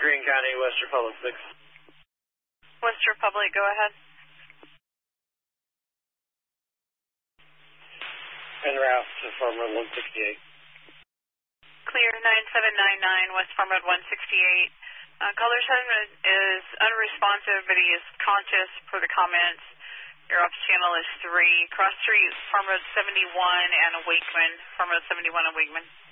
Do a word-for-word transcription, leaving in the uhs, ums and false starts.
Greene County, West Republic six. West Republic, go ahead. En route to Farm Road one sixty-eight. Clear nine seven nine nine, West Farm Road one sixty-eight. Uh, caller seven is unresponsive, but he is conscious for the comments. Your ops channel is three. Cross street, Farm Road seventy-one and a Wakeman. Farm Road seventy-one and Wakeman.